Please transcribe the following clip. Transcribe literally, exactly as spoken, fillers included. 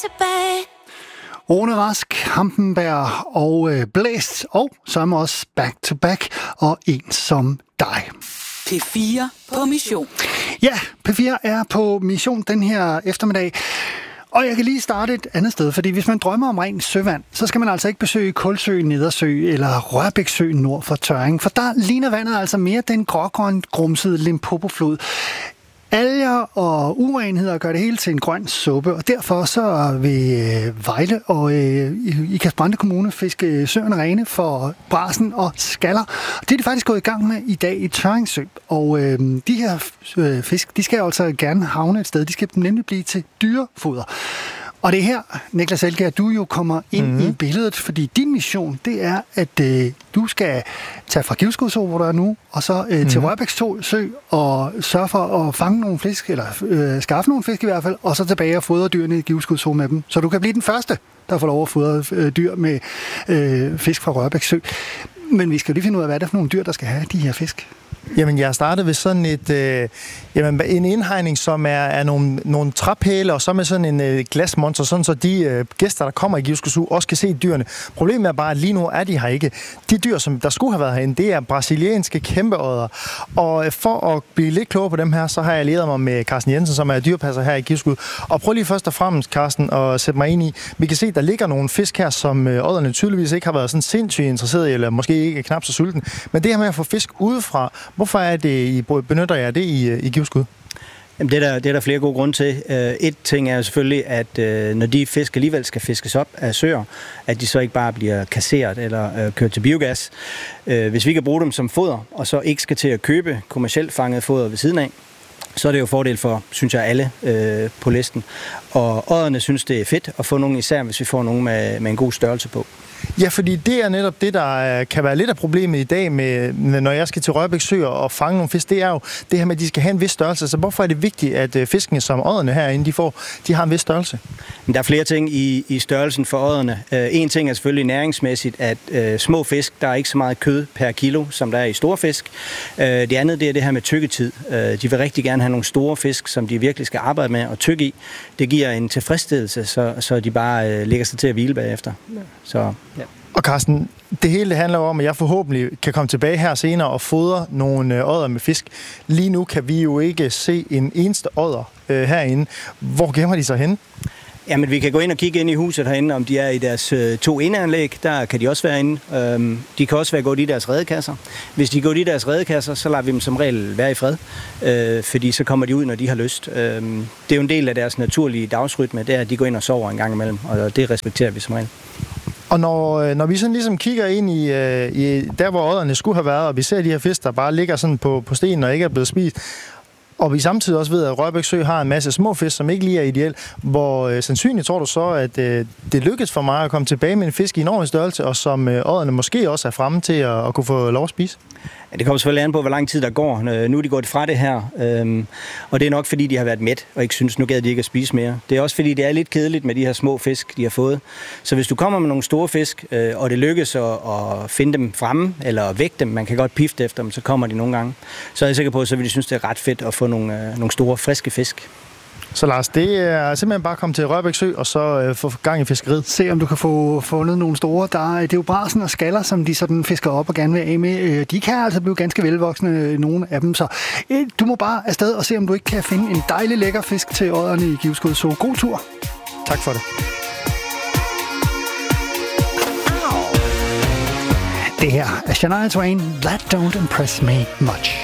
tilbage. Rune Rask, Hampenberg og øh, Blæst, og så er også back to back, og en som dig. P fire på mission. Ja, P fire er på mission den her eftermiddag. Og jeg kan lige starte et andet sted, fordi hvis man drømmer om ren søvand, så skal man altså ikke besøge Kulsø, Nedersø eller Rørbæksø nord for Tørring, for der ligner vandet altså mere den grågrøn-grumsede Limpopo-flod. Alger og urenheder gør det hele til en grøn suppe, og derfor så vil Vejle og øh, i Ikast-Brande Kommune fiske søerne rene for brasen og skaller. Det er de faktisk gået i gang med i dag i Tørringsø, og øh, de her øh, fisk, de skal altså gerne havne et sted. De skal nemlig blive til dyrefoder. Og det er her, Niklas Elkjær, du jo kommer ind mm-hmm. i billedet, fordi din mission, det er, at øh, du skal tage fra Givskudså, hvor du er nu, og så øh, mm-hmm. til Rørbæksø og sørge for at fange nogle fisk, eller øh, skaffe nogle fisk i hvert fald, og så tilbage og fodre dyrene i Givskudså med dem. Så du kan blive den første, der får lov at fodre øh, dyr med øh, fisk fra Rørbæksø. Men vi skal jo lige finde ud af, hvad det er for nogle dyr, der skal have de her fisk. Jamen, jeg startede ved sådan et, øh, jamen, en indhegning, som er, er nogle, nogle træpæle, og så med sådan en øh, glasmonster, sådan så de øh, gæster, der kommer i Givskudså, også kan se dyrene. Problemet er bare, at lige nu er de her ikke. De dyr, som der skulle have været herinde, det er brasilianske kæmpeodder. Og øh, for at blive lidt klogere på dem her, så har jeg allieret mig med Carsten Jensen, som er dyrepasser her i Givskud. Og prøv lige først og fremmest, Carsten, at sætte mig ind i. Vi kan se, at der ligger nogle fisk her, som øh, odderne tydeligvis ikke har været sådan sindssygt interesseret i, eller måske ikke knap så sulten. Men det her med at få fisk udefra, hvorfor er det, I benytter jer det i, i Givskud? Jamen, det, er der, det er der flere gode grunde til. Et ting er selvfølgelig, at når de fisk alligevel skal fiskes op af søer, at de så ikke bare bliver kasseret eller kørt til biogas. Hvis vi kan bruge dem som foder, og så ikke skal til at købe kommercielt fanget foder ved siden af, så er det jo fordel for, synes jeg, alle øh, på listen. Og odderne synes, det er fedt at få nogen, især hvis vi får nogen med, med en god størrelse på. Ja, fordi det er netop det, der kan være lidt af problemet i dag, med, når jeg skal til Rørbæksø og fange nogle fisk, det er jo det her med, at de skal have en vis størrelse. Så hvorfor er det vigtigt, at fiskene, som odderne herinde, de får, de har en vis størrelse? Men der er flere ting i, i størrelsen for odderne. Uh, en ting er selvfølgelig næringsmæssigt, at uh, små fisk, der er ikke så meget kød per kilo, som der er i store fisk. Uh, det andet, det er det her med tykketid. Uh, de vil rigtig gerne have nogle store fisk, som de virkelig skal arbejde med og tykke i. Det giver en tilfredsstillelse, så, så de bare uh, lægger sig til at hvile bagefter. Så, ja. Og Carsten, det hele handler om, at jeg forhåbentlig kan komme tilbage her senere og fodre nogle øh, odder med fisk. Lige nu kan vi jo ikke se en eneste odder øh, herinde. Hvor gemmer de sig hen? Jamen, vi kan gå ind og kigge ind i huset herinde, om de er i deres øh, to indeanlæg. Der kan de også være inde. Øhm, de kan også være gået i deres redekasser. Hvis de går i deres redekasser, så lader vi dem som regel være i fred. Øh, fordi så kommer de ud, når de har lyst. Øhm, det er jo en del af deres naturlige dagsrytme, det er, at de går ind og sover en gang imellem. Og det respekterer vi som regel. Og når, når vi sådan ligesom kigger ind i, øh, i der, hvor odderne skulle have været, og vi ser de her fisk, der bare ligger sådan på, på stenen og ikke er blevet spist, og vi samtidig også ved, at Rørbæksø har en masse små fisk, som ikke lige er ideel, hvor øh, sandsynligt tror du så, at øh, det lykkes for mig at komme tilbage med en fisk i en ordentlig størrelse, og som øh, odderne måske også er fremme til at, at kunne få lov at spise? Ja, det kommer selvfølgelig an på, hvor lang tid der går. Nu er de gået fra det her, øhm, og det er nok, fordi de har været mæt, og ikke synes, nu gad de ikke at spise mere. Det er også, fordi det er lidt kedeligt med de her små fisk, de har fået. Så hvis du kommer med nogle store fisk, øh, og det lykkes at, at finde dem fremme, eller vække dem, man kan godt pifte efter dem, så kommer de nogle gange. Så er jeg sikker på, så vil de synes, det er ret fedt at få nogle, øh, nogle store, friske fisk. Så Lars, det er simpelthen bare at komme til Rørbæksø og så øh, få gang i fiskeriet. Se om du kan få fundet nogle store. Der er, det er jo brasen og skaller, som de sådan fisker op og gerne vil af med. De kan altså blive ganske velvoksne, nogle af dem. Så øh, du må bare afsted og se, om du ikke kan finde en dejlig lækker fisk til odderne i Givskud. Så god tur. Tak for det. Det her er Shania Twain. That don't impress me much.